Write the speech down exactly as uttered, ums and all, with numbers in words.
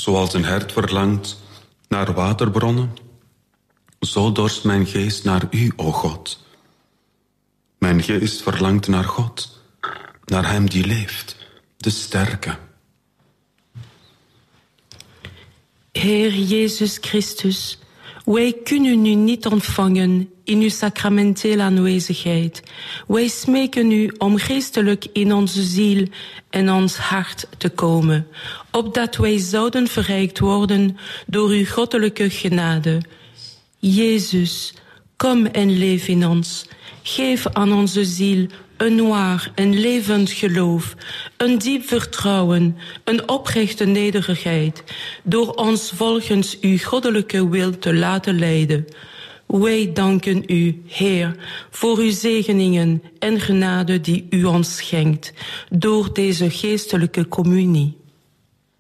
Zoals een hert verlangt naar waterbronnen, zo dorst mijn geest naar u, o God. Mijn geest verlangt naar God, naar hem die leeft, de sterke. Heer Jezus Christus, wij kunnen u niet ontvangen in uw sacramentele aanwezigheid. Wij smeken u om geestelijk in onze ziel en ons hart te komen, opdat wij zouden verrijkt worden door uw goddelijke genade. Jezus, kom en leef in ons. Geef aan onze ziel een waar en levend geloof, een diep vertrouwen, een oprechte nederigheid, door ons volgens uw goddelijke wil te laten leiden. Wij danken u, Heer, voor uw zegeningen en genade die u ons schenkt, door deze geestelijke communie.